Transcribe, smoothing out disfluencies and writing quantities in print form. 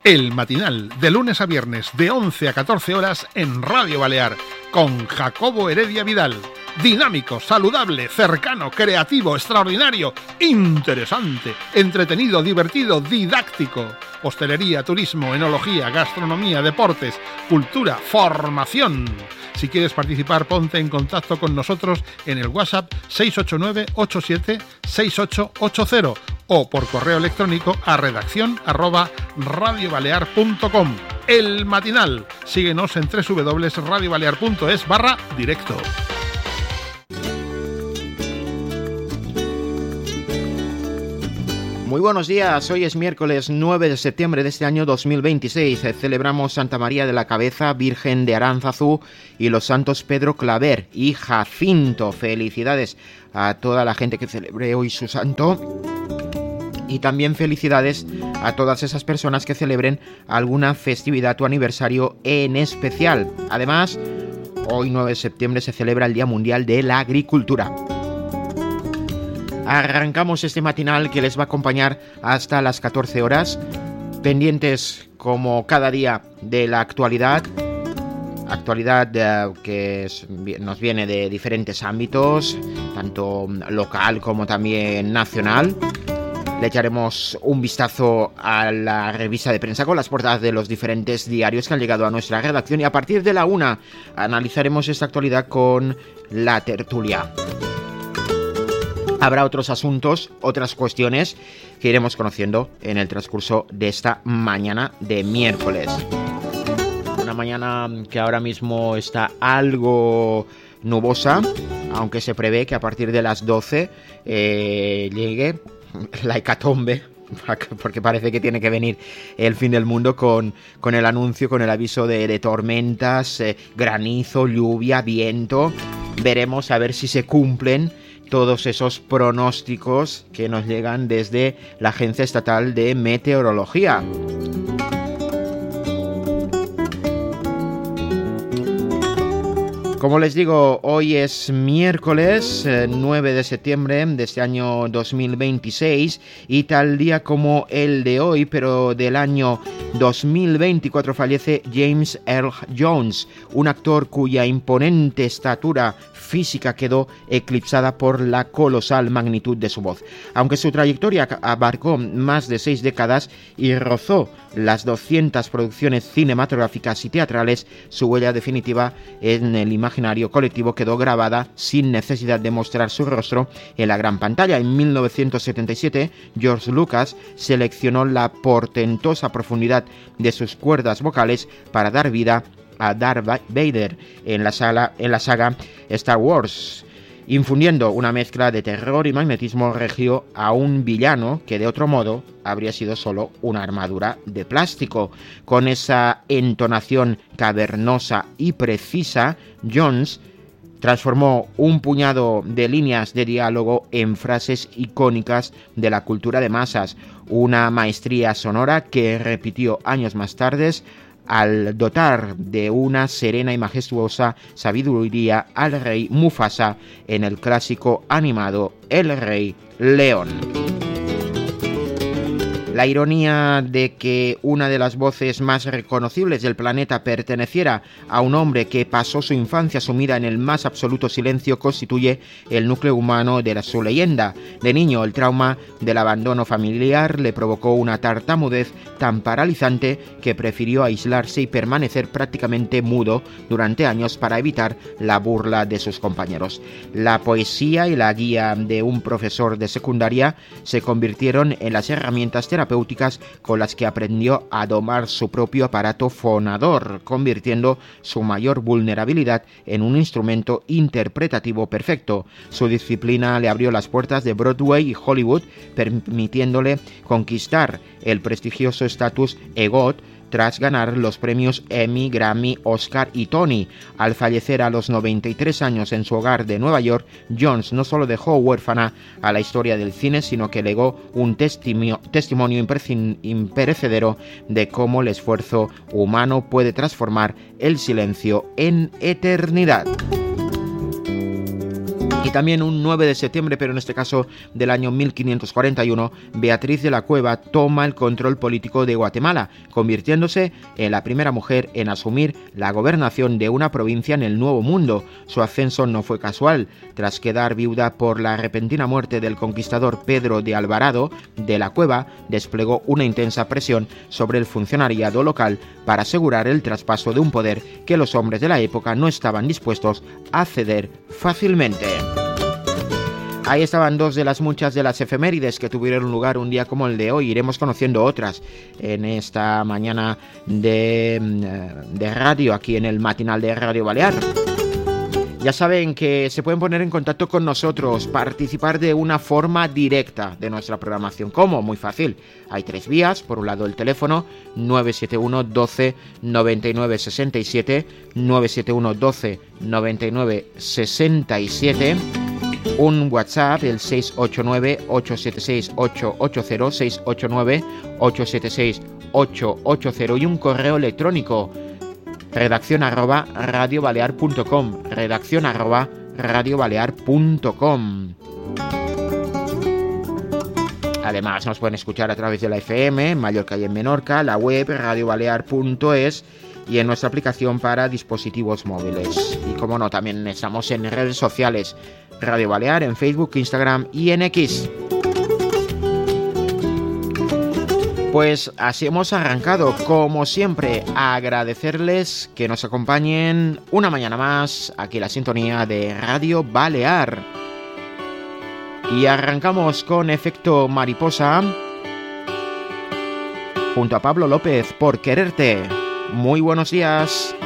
El Matinal, de lunes a viernes, de 11 a 14 horas en Radio Balear, con Jacobo Heredia Vidal. Dinámico, saludable, cercano, creativo, extraordinario, interesante, entretenido, divertido, didáctico. Hostelería, turismo, enología, gastronomía, deportes, cultura, formación. Si quieres participar, ponte en contacto con nosotros en el WhatsApp 689-87-6880 o por correo electrónico a redacción@radiobalear.com. El Matinal. Síguenos en www.radiobalear.es/directo. Muy buenos días, hoy es miércoles 9 de septiembre de este año 2026. Celebramos Santa María de la Cabeza, Virgen de Aránzazu y los santos Pedro Claver y Jacinto. Felicidades a toda la gente que celebre hoy su santo. Y también felicidades a todas esas personas que celebren alguna festividad o aniversario en especial. Además, hoy 9 de septiembre se celebra el Día Mundial de la Agricultura. Arrancamos este matinal que les va a acompañar hasta las 14 horas, pendientes como cada día de la actualidad que nos viene de diferentes ámbitos, tanto local como también nacional. Le echaremos un vistazo a la revista de prensa con las portadas de los diferentes diarios que han llegado a nuestra redacción y a partir de la 1 analizaremos esta actualidad con la tertulia. Habrá otros asuntos, otras cuestiones que iremos conociendo en el transcurso de esta mañana de miércoles. Una mañana que ahora mismo está algo nubosa, aunque se prevé que a partir de las 12 llegue la hecatombe, porque parece que tiene que venir el fin del mundo con el anuncio, con el aviso de tormentas, granizo, lluvia, viento. Veremos a ver si se cumplen todos esos pronósticos que nos llegan desde la Agencia Estatal de Meteorología. Como les digo, hoy es miércoles 9 de septiembre de este año 2026 y tal día como el de hoy, pero del año 2024, fallece James Earl Jones, un actor cuya imponente estatura física quedó eclipsada por la colosal magnitud de su voz. Aunque su trayectoria abarcó más de 6 décadas y rozó las 200 producciones cinematográficas y teatrales, su huella definitiva en el imaginario colectivo quedó grabada sin necesidad de mostrar su rostro en la gran pantalla. En 1977, George Lucas seleccionó la portentosa profundidad de sus cuerdas vocales para dar vida a Darth Vader en la saga Star Wars, infundiendo una mezcla de terror y magnetismo regio a un villano que de otro modo habría sido solo una armadura de plástico. Con esa entonación cavernosa y precisa, Jones transformó un puñado de líneas de diálogo en frases icónicas de la cultura de masas, una maestría sonora que repitió años más tarde al dotar de una serena y majestuosa sabiduría al rey Mufasa en el clásico animado El Rey León. La ironía de que una de las voces más reconocibles del planeta perteneciera a un hombre que pasó su infancia sumida en el más absoluto silencio constituye el núcleo humano de su leyenda. De niño, el trauma del abandono familiar le provocó una tartamudez tan paralizante que prefirió aislarse y permanecer prácticamente mudo durante años para evitar la burla de sus compañeros. La poesía y la guía de un profesor de secundaria se convirtieron en las herramientas terapéuticas con las que aprendió a domar su propio aparato fonador, convirtiendo su mayor vulnerabilidad en un instrumento interpretativo perfecto. Su disciplina le abrió las puertas de Broadway y Hollywood, permitiéndole conquistar el prestigioso estatus EGOT tras ganar los premios Emmy, Grammy, Oscar y Tony. Al fallecer a los 93 años en su hogar de Nueva York, Jones no solo dejó huérfana a la historia del cine, sino que legó un testimonio imperecedero de cómo el esfuerzo humano puede transformar el silencio en eternidad. Y también un 9 de septiembre, pero en este caso del año 1541, Beatriz de la Cueva toma el control político de Guatemala, convirtiéndose en la primera mujer en asumir la gobernación de una provincia en el Nuevo Mundo. Su ascenso no fue casual. Tras quedar viuda por la repentina muerte del conquistador Pedro de Alvarado, de la Cueva desplegó una intensa presión sobre el funcionariado local para asegurar el traspaso de un poder que los hombres de la época no estaban dispuestos a ceder fácilmente. Ahí estaban dos de las muchas de las efemérides que tuvieron lugar un día como el de hoy. Iremos conociendo otras en esta mañana de radio, aquí en el matinal de Radio Balear. Ya saben que se pueden poner en contacto con nosotros, participar de una forma directa de nuestra programación. ¿Cómo? Muy fácil. Hay 3 vías. Por un lado el teléfono 971 12 99 67, 971 12 99 67. Un WhatsApp, el 689-876-880, 689-876-880 y un correo electrónico, redaccion@radiobalear.com, redaccion@radiobalear.com. Además nos pueden escuchar a través de la FM, en Mallorca y en Menorca, la web radiobalear.es y en nuestra aplicación para dispositivos móviles. Y como no, también estamos en redes sociales, Radio Balear, en Facebook, Instagram y en X. Pues así hemos arrancado, como siempre, a agradecerles que nos acompañen una mañana más aquí en la sintonía de Radio Balear. Y arrancamos con Efecto Mariposa junto a Pablo López, Por Quererte. Muy buenos días.